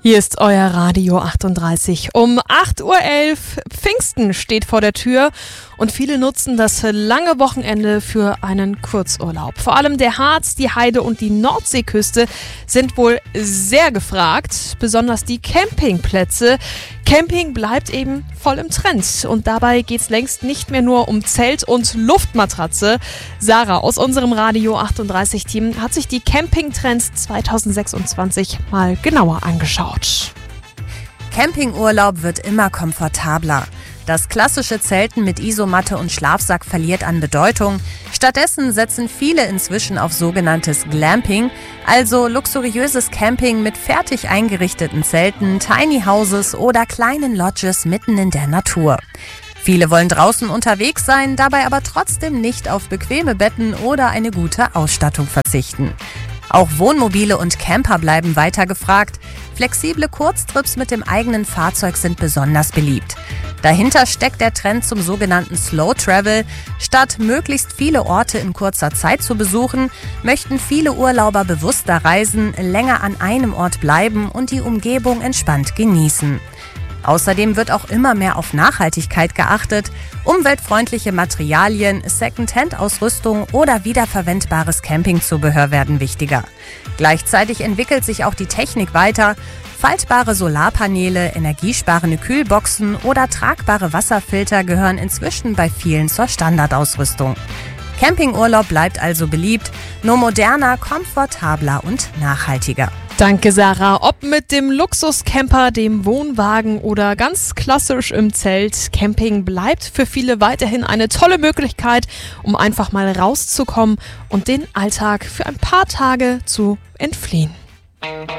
Hier ist euer Radio 38. Um 8.11 Uhr Pfingsten steht vor der Tür und viele nutzen das lange Wochenende für einen Kurzurlaub. Vor allem der Harz, die Heide und die Nordseeküste sind wohl sehr gefragt, besonders die Campingplätze. Camping bleibt eben voll im Trend und dabei geht's längst nicht mehr nur um Zelt und Luftmatratze. Sarah aus unserem Radio 38 Team hat sich die Campingtrends 2026 mal genauer angeschaut. Campingurlaub wird immer komfortabler. Das klassische Zelten mit Isomatte und Schlafsack verliert an Bedeutung. Stattdessen setzen viele inzwischen auf sogenanntes Glamping, also luxuriöses Camping mit fertig eingerichteten Zelten, Tiny Houses oder kleinen Lodges mitten in der Natur. Viele wollen draußen unterwegs sein, dabei aber trotzdem nicht auf bequeme Betten oder eine gute Ausstattung verzichten. Auch Wohnmobile und Camper bleiben weiter gefragt. Flexible Kurztrips mit dem eigenen Fahrzeug sind besonders beliebt. Dahinter steckt der Trend zum sogenannten Slow Travel. Statt möglichst viele Orte in kurzer Zeit zu besuchen, möchten viele Urlauber bewusster reisen, länger an einem Ort bleiben und die Umgebung entspannt genießen. Außerdem wird auch immer mehr auf Nachhaltigkeit geachtet. Umweltfreundliche Materialien, Second-Hand-Ausrüstung oder wiederverwendbares Campingzubehör werden wichtiger. Gleichzeitig entwickelt sich auch die Technik weiter. Faltbare Solarpaneele, energiesparende Kühlboxen oder tragbare Wasserfilter gehören inzwischen bei vielen zur Standardausrüstung. Campingurlaub bleibt also beliebt, nur moderner, komfortabler und nachhaltiger. Danke, Sarah. Ob mit dem Luxuscamper, dem Wohnwagen oder ganz klassisch im Zelt, Camping bleibt für viele weiterhin eine tolle Möglichkeit, um einfach mal rauszukommen und den Alltag für ein paar Tage zu entfliehen.